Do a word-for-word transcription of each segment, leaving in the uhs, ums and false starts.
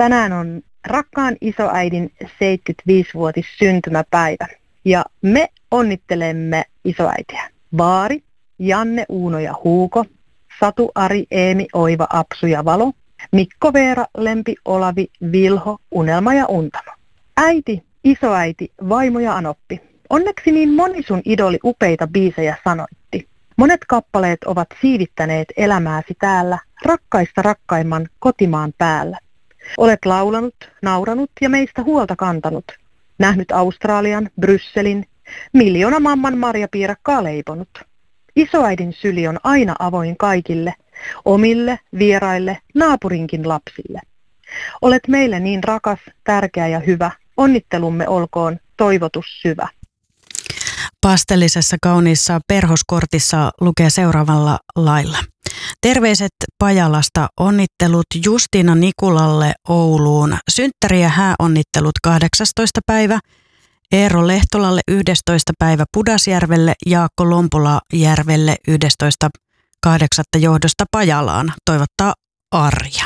Tänään on rakkaan isoäidin seitsemänkymmentäviisivuotis syntymäpäivä ja me onnittelemme isoäitiä. Vaari, Janne, Uuno ja Huuko, Satu, Ari, Eemi, Oiva, Apsu ja Valo, Mikko, Veera, Lempi, Olavi, Vilho, Unelma ja Untamo. Äiti, isoäiti, vaimo ja anoppi. Onneksi niin moni sun idoli upeita biisejä sanoitti. Monet kappaleet ovat siivittäneet elämääsi täällä, rakkaista rakkaimman kotimaan päällä. Olet laulanut, nauranut ja meistä huolta kantanut. Nähnyt Australian, Brysselin, miljoona mamman marjapiirakkaa leiponut. Isoäidin syli on aina avoin kaikille, omille, vieraille, naapurinkin lapsille. Olet meille niin rakas, tärkeä ja hyvä. Onnittelumme olkoon toivotus syvä. Pastellisessa kauniissa perhoskortissa lukee seuraavalla lailla. Terveiset Pajalasta, onnittelut Justiina Nikulalle Ouluun, synttäri- ja hääonnittelut kahdeksastoista päivä, Eero Lehtolalle yhdestoista päivä Pudasjärvelle, Jaakko Lompolajärvelle yhdestoista kahdeksatta johdosta Pajalaan, toivottaa Arja.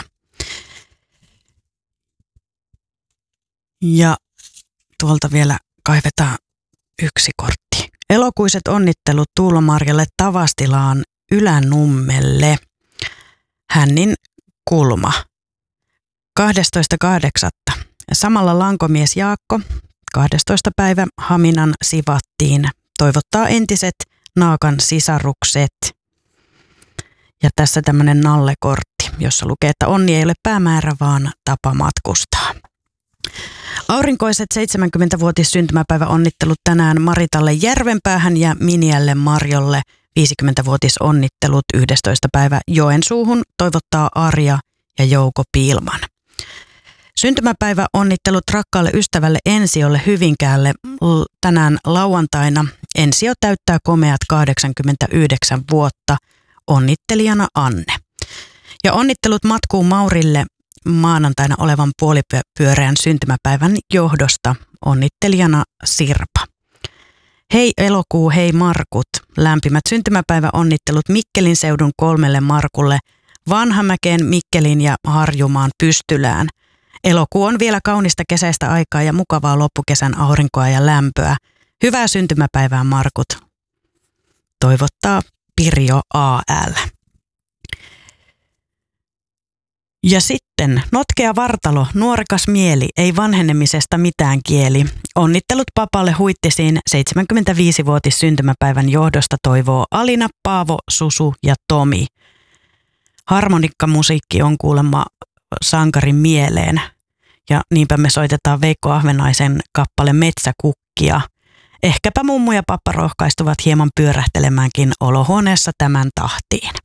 Ja tuolta vielä kaivetaan yksi kortti. Elokuiset onnittelut Tuulomarjalle Tavastilaan Ylänummelle. Hännin kulma. kahdestoista kahdeksatta Samalla lankomies Jaakko. kahdestoista päivä Haminan Sivattiin. Toivottaa entiset naakan sisarukset. Ja tässä tämmöinen nallekortti, jossa lukee, että onni ei ole päämäärä, vaan tapa matkustaa. Aurinkoiset seitsemänkymmentävuotis syntymäpäivä onnittelut tänään Maritalle Järvenpäähän ja Miniälle Marjolle. viisikymmentävuotis onnittelut yhdestoista päivä Joensuuhun, toivottaa Arja ja Jouko Piilman. Syntymäpäivä onnittelut rakkaalle ystävälle Ensiolle Hyvinkäälle tänään lauantaina. Ensio täyttää komeat kahdeksankymmentäyhdeksän vuotta, onnittelijana Anne. Ja onnittelut matkuu Maurille maanantaina olevan puolipyöreän syntymäpäivän johdosta, onnittelijana Sirpa. Hei elokuu, hei Markut. Lämpimät syntymäpäiväonnittelut Mikkelin seudun kolmelle Markulle, Vanhamäkeen, Mikkelin ja Harjumaan Pystylään. Elokuu on vielä kaunista kesäistä aikaa ja mukavaa loppukesän aurinkoa ja lämpöä. Hyvää syntymäpäivää Markut. Toivottaa Pirjo A L. Ja sitten notkea vartalo, nuorekas mieli, ei vanhenemisesta mitään kieli. Onnittelut papalle Huittisiin seitsemänkymmentäviisivuotis syntymäpäivän johdosta toivoo Alina, Paavo, Susu ja Tomi. Harmonikkamusiikki on kuulemma sankarin mieleen ja niinpä me soitetaan Veikko Ahvenaisen kappale Metsäkukkia. Ehkäpä mummu ja pappa rohkaistuvat hieman pyörähtelemäänkin olohuoneessa tämän tahtiin.